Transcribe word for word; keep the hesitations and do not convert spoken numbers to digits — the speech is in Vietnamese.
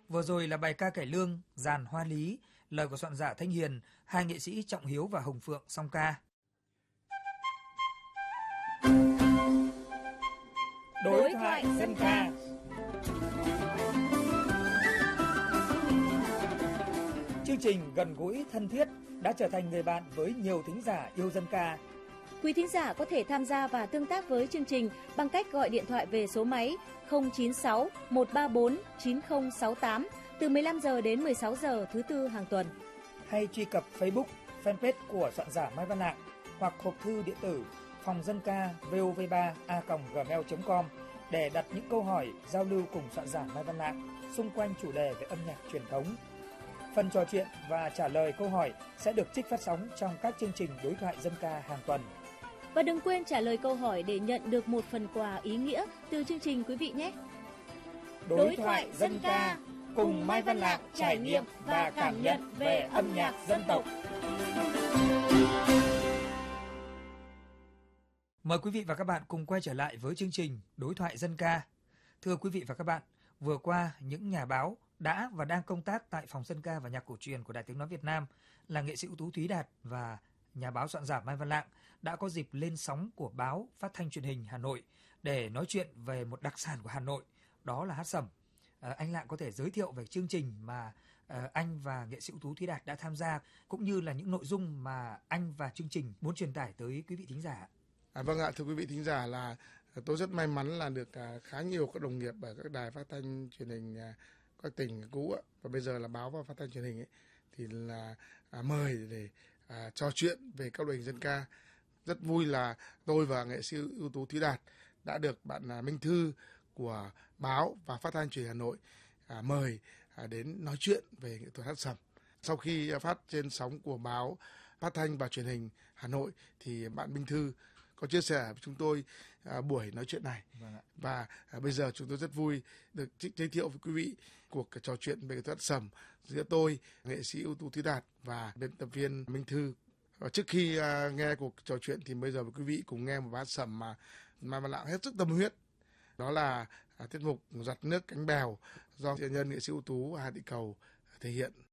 Vừa rồi là bài ca cải lương Giàn Hoa Lý, lời của soạn giả Thanh Hiền, hai nghệ sĩ Trọng Hiếu và Hồng Phượng song ca. Đối thoại dân ca. Chương trình gần gũi thân thiết đã trở thành người bạn với nhiều thính giả yêu dân ca. Quý thính giả có thể tham gia và tương tác với chương trình bằng cách gọi điện thoại về số máy không chín sáu một ba bốn chín không sáu tám từ mười lăm giờ đến mười sáu giờ thứ tư hàng tuần. Hay truy cập Facebook, fanpage của soạn giả Mai Văn Lạng hoặc hộp thư điện tử phòng dân ca vov ba a còng gmail chấm com để đặt những câu hỏi giao lưu cùng soạn giả Mai Văn Lạng xung quanh chủ đề về âm nhạc truyền thống. Phần trò chuyện và trả lời câu hỏi sẽ được trích phát sóng trong các chương trình đối thoại dân ca hàng tuần. Và đừng quên trả lời câu hỏi để nhận được một phần quà ý nghĩa từ chương trình quý vị nhé. Đối thoại dân ca cùng Mai Văn Lạng trải nghiệm và cảm nhận về âm nhạc dân tộc. Mời quý vị và các bạn cùng quay trở lại với chương trình Đối thoại dân ca. Thưa quý vị và các bạn, vừa qua những nhà báo đã và đang công tác tại Phòng Dân ca và Nhạc cổ truyền của Đài Tiếng nói Việt Nam là nghệ sĩ ưu tú Thúy Đạt và nhà báo soạn giả Mai Văn Lạng đã có dịp lên sóng của báo Phát thanh Truyền hình Hà Nội để nói chuyện về một đặc sản của Hà Nội, đó là hát sẩm. À, anh Lạng có thể giới thiệu về chương trình mà à, anh và nghệ sĩ ưu tú Thúy Đạt đã tham gia, cũng như là những nội dung mà anh và chương trình muốn truyền tải tới quý vị thính giả. À, vâng ạ, thưa quý vị thính giả, là tôi rất may mắn là được à, khá nhiều các đồng nghiệp ở các đài phát thanh truyền hình à, các tỉnh cũ ạ, và bây giờ là báo và phát thanh truyền hình ấy, thì là à, mời để à, trò chuyện về các loại hình dân ca. Rất vui là tôi và nghệ sĩ ưu tú Thúy Đạt đã được bạn à, Minh Thư của báo và phát thanh truyền hình Hà Nội à, mời à, đến nói chuyện về nghệ thuật hát sẩm. Sau khi à, phát trên sóng của báo phát thanh và truyền hình Hà Nội thì bạn Minh Thư có chia sẻ với chúng tôi à, buổi nói chuyện này. Vâng ạ. Và à, bây giờ chúng tôi rất vui được giới thiệu với quý vị cuộc trò chuyện về nghệ thuật hát sẩm giữa tôi, nghệ sĩ ưu tú Thúy Đạt và biên tập viên Minh Thư. Và trước khi à, nghe cuộc trò chuyện thì bây giờ với quý vị cùng nghe một bài hát sẩm mà Mai Văn Lạng hết sức tâm huyết. Đó là à, tiết mục Giọt Nước Cánh Bèo do nghệ nhân nghệ sĩ ưu tú Hà Thị Cầu thể hiện.